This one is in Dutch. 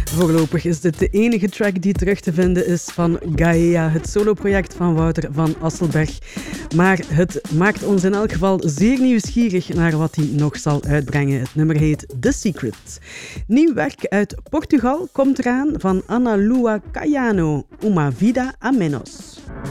Voorlopig is dit de enige track die terug te vinden is van Gaia, het soloproject van Wouter van Asselberg. Maar het maakt ons in elk geval zeer nieuwsgierig naar wat hij nog zal uitbrengen. Het nummer heet The Secret. Nieuw werk uit Portugal komt eraan van Ana Lua Caiano, Uma Vida a Menos.